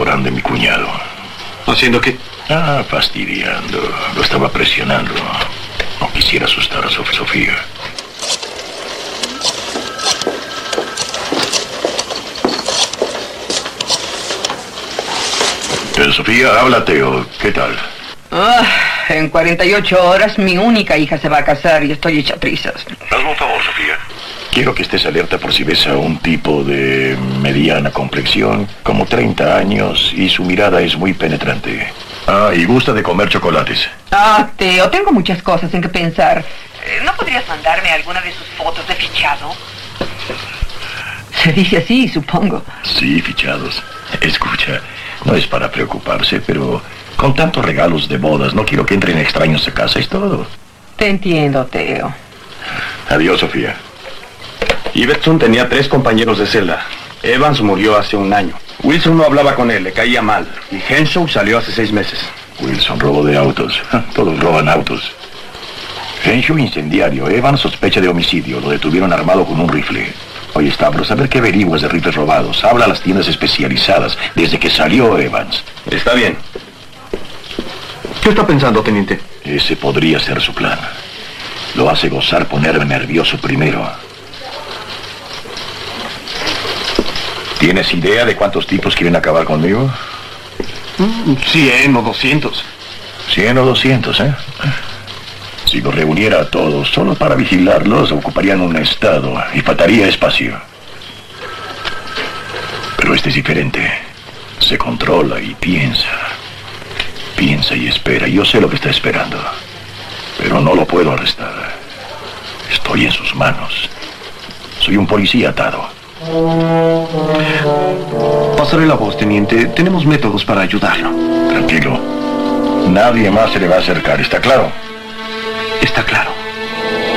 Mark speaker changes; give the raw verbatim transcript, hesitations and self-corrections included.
Speaker 1: restaurante de mi cuñado.
Speaker 2: ¿Haciendo qué?
Speaker 1: Ah, fastidiando. Lo estaba presionando. No quisiera asustar a Sof- Sofía. Eh, Sofía, habla, Teo. ¿Qué tal?
Speaker 3: Ah, en cuarenta y ocho horas mi única hija se va a casar y estoy hecha trizas.
Speaker 1: Hazme un favor, Sofía. Quiero que estés alerta por si ves a un tipo de mediana complexión, como treinta años, y su mirada es muy penetrante. Ah, y gusta de comer chocolates.
Speaker 3: Ah, Teo, tengo muchas cosas en que pensar. Eh, ¿No podrías mandarme alguna de sus fotos de fichado? Se dice así, supongo.
Speaker 1: Sí, fichados. Escucha, no es para preocuparse, pero con tantos regalos de bodas, no quiero que entren extraños a casa, es todo.
Speaker 3: Te entiendo, Teo.
Speaker 1: Adiós, Sofía.
Speaker 2: Iverson tenía tres compañeros de celda. Evans murió hace un año. Wilson no hablaba con él, le caía mal. Y Henshaw salió hace seis meses.
Speaker 1: Wilson, robo de autos. Todos roban autos. Henshaw, incendiario. Evans, sospecha de homicidio. Lo detuvieron armado con un rifle. Oye, Stavros, a ver qué averiguas de rifles robados. Habla a las tiendas especializadas desde que salió Evans.
Speaker 2: Está bien. ¿Qué está pensando, teniente?
Speaker 1: Ese podría ser su plan. Lo hace gozar ponerme nervioso primero. ¿Tienes idea de cuántos tipos quieren acabar conmigo?
Speaker 2: Cien o doscientos.
Speaker 1: Cien o doscientos, ¿eh? Si los reuniera a todos solo para vigilarlos, ocuparían un estado y faltaría espacio. Pero este es diferente. Se controla y piensa. Piensa y espera. Yo sé lo que está esperando. Pero no lo puedo arrestar. Estoy en sus manos. Soy un policía atado.
Speaker 2: Pasaré la voz, teniente. Tenemos métodos para ayudarlo.
Speaker 1: Tranquilo. Nadie más se le va a acercar, ¿está claro?
Speaker 2: Está claro.